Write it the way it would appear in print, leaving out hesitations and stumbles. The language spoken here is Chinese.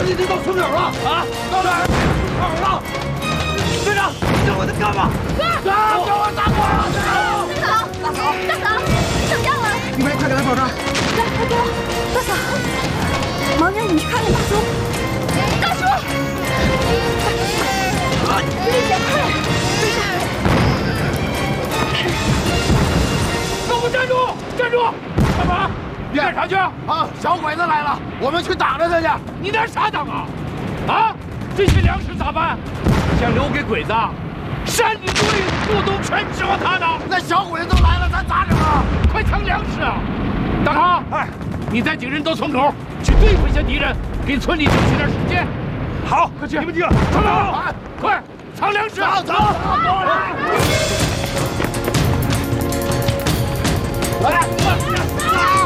你这都从哪儿了？啊，到哪儿？哪儿了？队长，这我在干嘛？哥，给我打过来！ 大嫂，你怎么样了？ 你们快给他保障！ 来，快给我！大嫂，毛人，你去看看大叔。大叔，丽姐，快！ 给我站住！站住！干嘛？你干啥去？啊，小鬼子来了，我们去打着他去。你拿啥挡啊？啊，这些粮食咋办？想留给鬼子？山里多有树洞，全指望他呢。那小鬼子都来了，咱咋整啊？快抢粮食啊！大康，哎，你带几个人到村口去对付一下敌人，给村里争取点时间。好，快去！你们几个，走！快藏粮食！走！来！